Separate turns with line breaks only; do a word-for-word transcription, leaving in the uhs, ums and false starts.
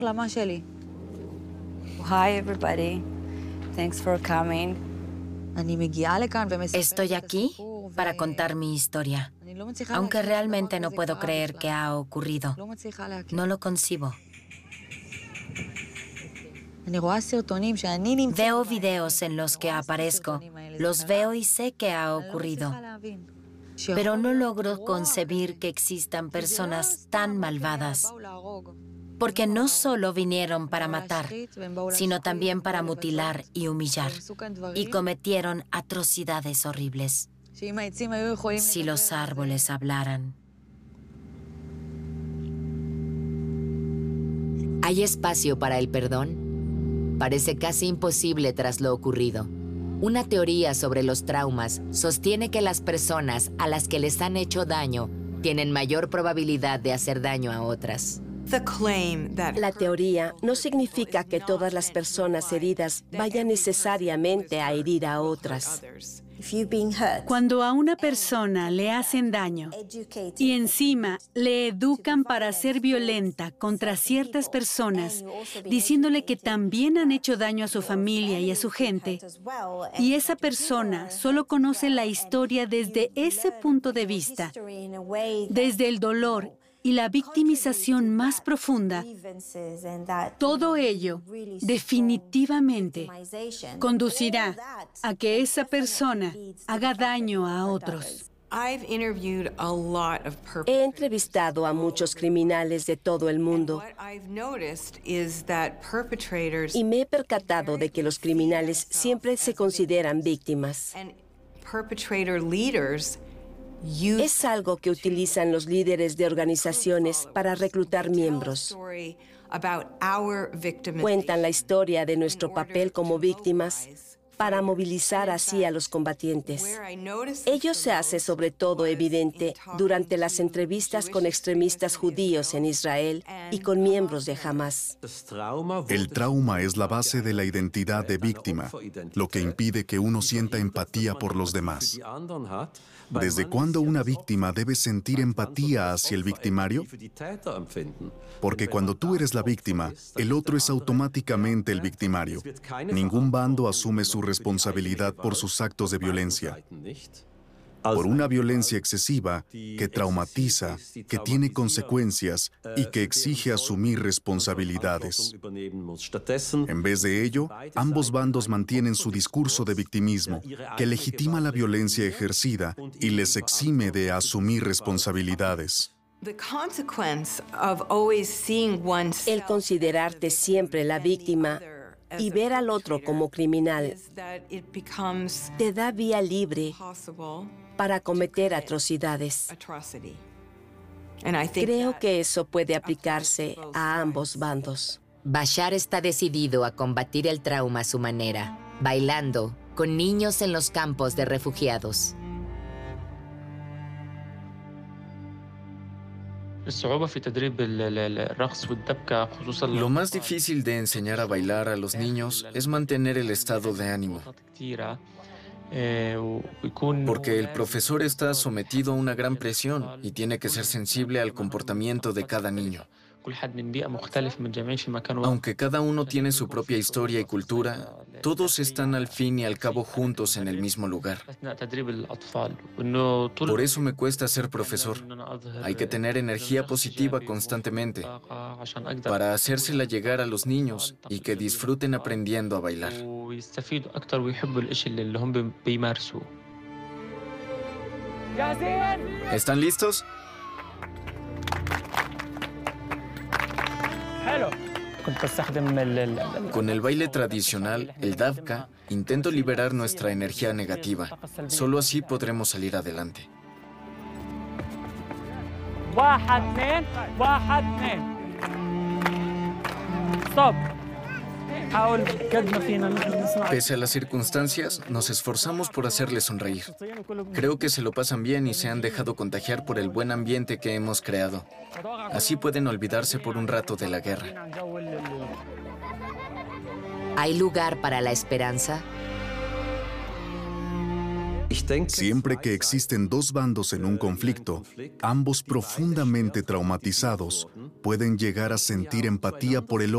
Hi, everybody. Thanks for coming.
Estoy aquí para contar mi historia, aunque realmente no puedo creer que ha ocurrido. No lo concibo. Veo videos en los que aparezco, los veo y sé que ha ocurrido, pero no logro concebir que existan personas tan malvadas, porque no solo vinieron para matar, sino también para mutilar y humillar, y cometieron atrocidades horribles. Si los árboles hablaran.
¿Hay espacio para el perdón? Parece casi imposible tras lo ocurrido. Una teoría sobre los traumas sostiene que las personas a las que les han hecho daño tienen mayor probabilidad de hacer daño a otras.
La teoría no significa que todas las personas heridas vayan necesariamente a herir a otras.
Cuando a una persona le hacen daño y encima le educan para ser violenta contra ciertas personas, diciéndole que también han hecho daño a su familia y a su gente, y esa persona solo conoce la historia desde ese punto de vista, desde el dolor y la victimización más profunda, todo ello definitivamente conducirá a que esa persona haga daño a otros.
He entrevistado a muchos criminales de todo el mundo y me he percatado de que los criminales siempre se consideran víctimas. Es algo que utilizan los líderes de organizaciones para reclutar miembros. Cuentan la historia de nuestro papel como víctimas para movilizar así a los combatientes. Ello se hace sobre todo evidente durante las entrevistas con extremistas judíos en Israel y con miembros de Hamás.
El trauma es la base de la identidad de víctima, lo que impide que uno sienta empatía por los demás. ¿Desde cuándo una víctima debe sentir empatía hacia el victimario? Porque cuando tú eres la víctima, el otro es automáticamente el victimario. Ningún bando asume su responsabilidad por sus actos de violencia. Por una violencia excesiva que traumatiza, que tiene consecuencias y que exige asumir responsabilidades. En vez de ello, ambos bandos mantienen su discurso de victimismo, que legitima la violencia ejercida y les exime de asumir responsabilidades.
El considerarte siempre la víctima y ver al otro como criminal te da vía libre para cometer atrocidades. Creo que eso puede aplicarse a ambos bandos.
Bashar está decidido a combatir el trauma a su manera, bailando con niños en los campos de refugiados.
Lo más difícil de enseñar a bailar a los niños es mantener el estado de ánimo, porque el profesor está sometido a una gran presión y tiene que ser sensible al comportamiento de cada niño. Aunque cada uno tiene su propia historia y cultura, todos están al fin y al cabo juntos en el mismo lugar. Por eso me cuesta ser profesor. Hay que tener energía positiva constantemente para hacérsela llegar a los niños y que disfruten aprendiendo a bailar. ¿Están listos? Con el baile tradicional, el davka, intento liberar nuestra energía negativa. Solo así podremos salir adelante.
Stop.
Pese a las circunstancias, nos esforzamos por hacerles sonreír. Creo que se lo pasan bien y se han dejado contagiar por el buen ambiente que hemos creado. Así pueden olvidarse por un rato de la guerra.
¿Hay lugar para la esperanza?
Siempre que existen dos bandos en un conflicto, ambos profundamente traumatizados, pueden llegar a sentir empatía por el otro.